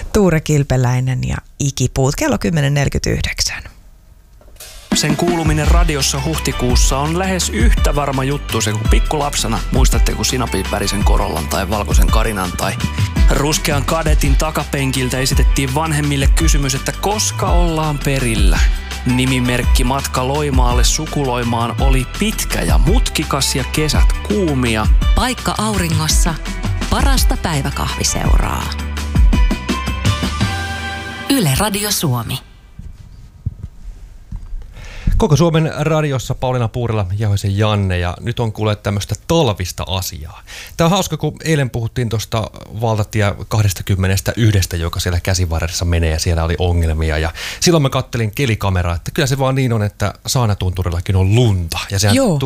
Tuure Kilpeläinen ja Ikipuut. Kello 10.49. Sen kuuluminen radiossa huhtikuussa on lähes yhtä varma juttu se kuin pikkulapsena. Muistatte, kun sinapin värisen Corollan tai valkoisen Karinan tai ruskean Kadetin takapenkiltä esitettiin vanhemmille kysymys, että koska ollaan perillä. Nimimerkki matka Loimaalle sukuloimaan oli pitkä ja mutkikas ja kesät kuumia. Paikka auringossa, parasta päiväkahviseuraa. Yle Radio Suomi. Koko Suomen radiossa Pauliina Puurila, Jauhisen Janne, ja nyt on kuullut tämmöistä talvista asiaa. Tämä on hauska, kun eilen puhuttiin tuosta valtatie 21, joka siellä Käsivarressa menee, ja siellä oli ongelmia. Ja silloin mä kattelin kelikameraa, että kyllä se vaan niin on, että Saanatunturillakin on lunta. Ja sehän